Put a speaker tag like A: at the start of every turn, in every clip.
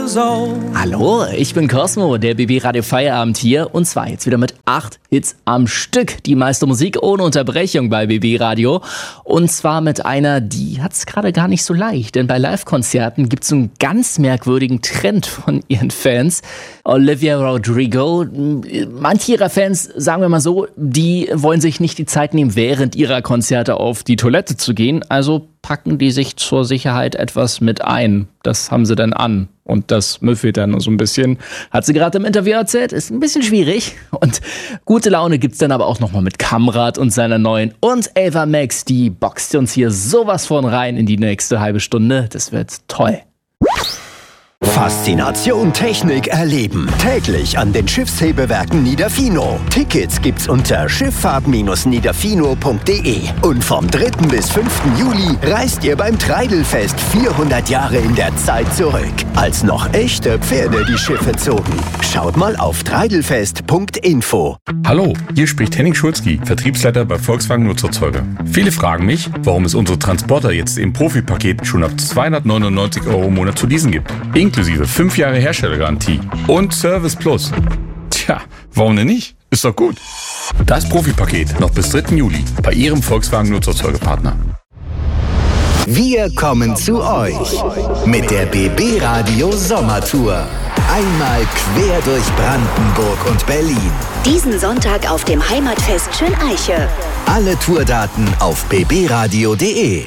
A: years old.
B: Hallo, ich bin Cosmo, der BB Radio Feierabend hier, und zwar jetzt wieder mit 8 Hits am Stück. Die meiste Musik ohne Unterbrechung bei BB Radio, und zwar mit einer, die hat's gerade gar nicht so leicht, denn bei Live-Konzerten gibt's einen ganz merkwürdigen Trend von ihren Fans. Olivia Rodrigo, manche ihrer Fans, sagen wir mal so, die wollen sich nicht die Zeit nehmen, während ihrer Konzerte auf die Toilette zu gehen, also packen die sich zur Sicherheit etwas mit ein. Das haben sie dann an. Und das müffelt dann so ein bisschen. Hat sie gerade im Interview erzählt, ist ein bisschen schwierig. Und gute Laune gibt's dann aber auch nochmal mit Kamrat und seiner neuen. Und Ava Max, die boxt uns hier sowas von rein in die nächste halbe Stunde. Das wird toll.
C: Faszination Technik erleben. Täglich an den Schiffshebewerken Niederfino. Tickets gibt's unter schifffahrt-niederfino.de. Und vom 3. bis 5. Juli reist ihr beim Treidelfest 400 Jahre in der Zeit zurück, als noch echte Pferde die Schiffe zogen. Schaut mal auf treidelfest.info.
D: Hallo, hier spricht Henning Schulzki, Vertriebsleiter bei Volkswagen Nutzerzeuger. Viele fragen mich, warum es unsere Transporter jetzt im Profipaket schon ab 299 € im Monat zu leasen gibt. Inklusive 5 Jahre Herstellergarantie und Service Plus. Tja, warum denn nicht? Ist doch gut. Das Profipaket noch bis 3. Juli bei Ihrem Volkswagen Nutzerzeugerpartner.
C: Wir kommen zu euch mit der BB Radio Sommertour. Einmal quer durch Brandenburg und Berlin.
E: Diesen Sonntag auf dem Heimatfest Schöneiche.
C: Alle Tourdaten auf bbradio.de.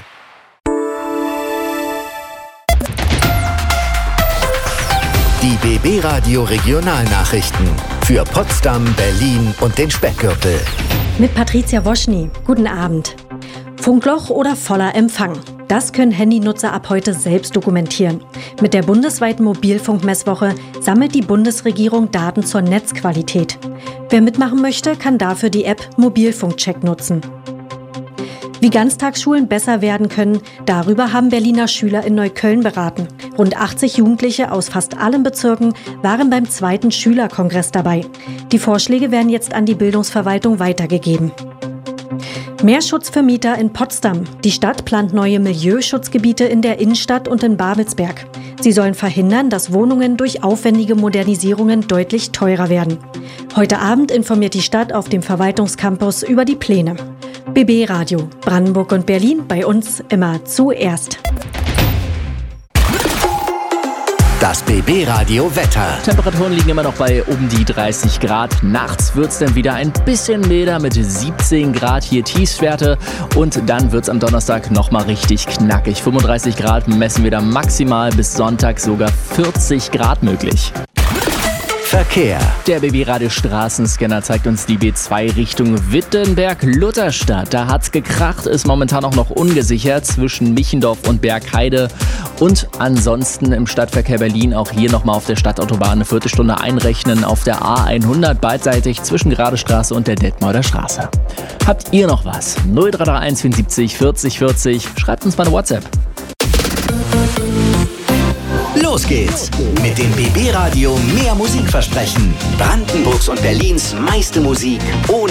C: Die BB Radio Regionalnachrichten für Potsdam, Berlin und den Speckgürtel.
F: Mit Patricia Woschny. Guten Abend. Funkloch oder voller Empfang? Das können Handynutzer ab heute selbst dokumentieren. Mit der bundesweiten Mobilfunkmesswoche sammelt die Bundesregierung Daten zur Netzqualität. Wer mitmachen möchte, kann dafür die App Mobilfunkcheck nutzen. Wie Ganztagsschulen besser werden können, darüber haben Berliner Schüler in Neukölln beraten. Rund 80 Jugendliche aus fast allen Bezirken waren beim 2. Schülerkongress dabei. Die Vorschläge werden jetzt an die Bildungsverwaltung weitergegeben. Mehr Schutz für Mieter in Potsdam. Die Stadt plant neue Milieuschutzgebiete in der Innenstadt und in Babelsberg. Sie sollen verhindern, dass Wohnungen durch aufwendige Modernisierungen deutlich teurer werden. Heute Abend informiert die Stadt auf dem Verwaltungscampus über die Pläne. BB Radio, Brandenburg und Berlin, bei uns immer zuerst.
C: Das BB Radio Wetter.
B: Temperaturen liegen immer noch bei um die 30 Grad. Nachts wird's dann wieder ein bisschen milder mit 17 Grad hier Tiefstwerte. Und dann wird's am Donnerstag nochmal richtig knackig. 35 Grad messen wir da maximal, bis Sonntag sogar 40 Grad möglich.
C: Verkehr.
B: Der BB Radio Straßenscanner zeigt uns die B2 Richtung Wittenberg-Lutherstadt. Da hat's gekracht, ist momentan auch noch ungesichert zwischen Michendorf und Bergheide. Und ansonsten im Stadtverkehr Berlin auch hier nochmal auf der Stadtautobahn eine Viertelstunde einrechnen auf der A100 beidseitig zwischen Geradestraße und der Detmolder Straße. Habt ihr noch was? 0331 74 40 40. Schreibt uns mal eine WhatsApp.
C: Los geht's mit dem BB Radio mehr Musik versprechen. Brandenburgs und Berlins meiste Musik ohne